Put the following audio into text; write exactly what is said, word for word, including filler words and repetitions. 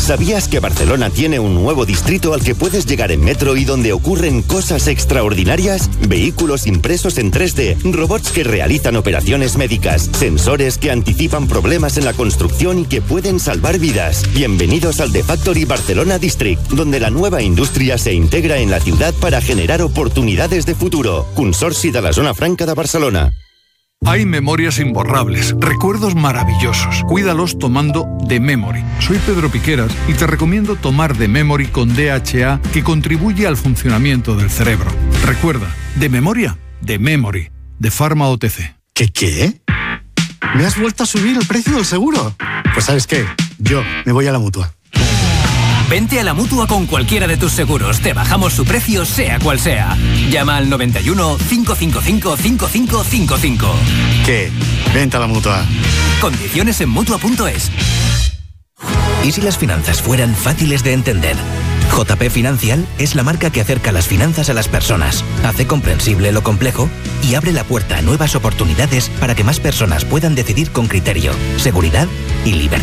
¿Sabías que Barcelona tiene un nuevo distrito al que puedes llegar en metro y donde ocurren cosas extraordinarias? Vehículos impresos en tres D, robots que realizan operaciones médicas, sensores que anticipan problemas en la construcción y que pueden salvar vidas. Bienvenidos al The Factory Barcelona District, donde la nueva industria se integra en la ciudad para generar oportunidades de futuro. Consorci de la Zona Franca de Barcelona. Hay memorias imborrables, recuerdos maravillosos. Cuídalos tomando The Memory. Soy Pedro Piqueras y te recomiendo tomar The Memory con D H A, que contribuye al funcionamiento del cerebro. Recuerda, de memoria, The Memory, de Pharma O T C. ¿Qué qué? ¿Me has vuelto a subir el precio del seguro? Pues ¿sabes qué? Yo me voy a la Mutua. Vente a la Mutua con cualquiera de tus seguros. Te bajamos su precio, sea cual sea. Llama al noventa y uno, cinco cinco cinco, cinco cinco cinco cinco. ¿Qué? Vente a la Mutua. Condiciones en Mutua punto es. ¿Y si las finanzas fueran fáciles de entender? J P Financial es la marca que acerca las finanzas a las personas, hace comprensible lo complejo y abre la puerta a nuevas oportunidades para que más personas puedan decidir con criterio, seguridad y libertad.